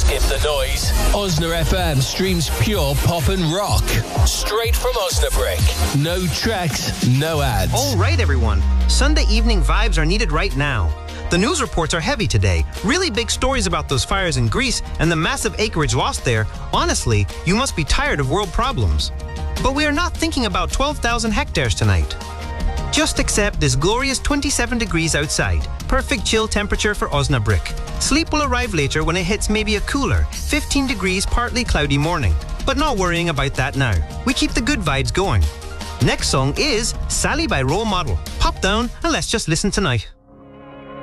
skip the noise. Osna FM streams pure pop and rock. Straight from Osnabrück. No tracks, no ads. All right, everyone. Sunday evening vibes are needed right now. The news reports are heavy today. Really big stories about those fires in Greece and the massive acreage lost there. Honestly, you must be tired of world problems. But we are not thinking about 12,000 hectares tonight. Just accept this glorious 27 degrees outside. Perfect chill temperature for Osnabrück. Sleep will arrive later when it hits maybe a cooler, 15 degrees partly cloudy morning. But not worrying about that now. We keep the good vibes going. Next song is Sally by Role Model. Pop down and let's just listen tonight.